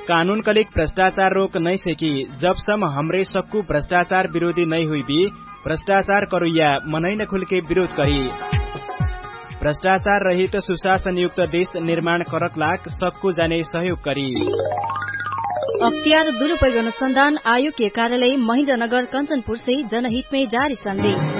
कानून कलिक भ्रष्टाचार रोक नहीं सकी जबसम्म हमरे सक्कू भ्रष्टाचार विरोधी नहीं हुई भी भ्रष्टाचार करुया मनै न खुलके विरोध करी। भ्रष्टाचार रहित सुशासन युक्त देश निर्माण करक लाग सक्कू जाने सहयोग करी। अख्तियार दुरुपयोग अनुसंधान आयोग के कार्यालय महेन्द्रनगर कंचनपुर से जनहित में जारी संदेश।